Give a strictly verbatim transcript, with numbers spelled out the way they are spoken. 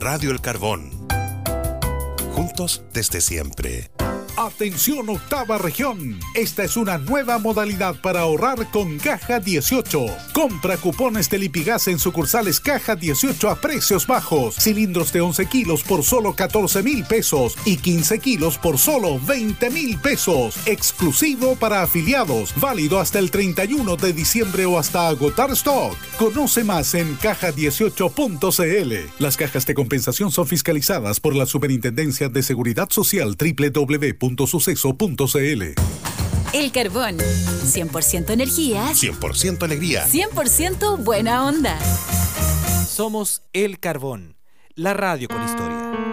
Radio El Carbón. Juntos desde siempre. Atención octava región, esta es una nueva modalidad para ahorrar con Caja dieciocho. Compra cupones de Lipigas en sucursales Caja dieciocho a precios bajos. Cilindros de once kilos por solo catorce mil pesos y quince kilos por solo veinte mil pesos. Exclusivo para afiliados, válido hasta el treinta y uno de diciembre o hasta agotar stock. Conoce más en caja dieciocho punto c l. Las cajas de compensación son fiscalizadas por la Superintendencia de Seguridad Social. doble u doble u doble u punto suceso punto c l. El Carbón, cien por ciento energía, cien por ciento alegría, cien por ciento buena onda. Somos El Carbón, la radio con historia.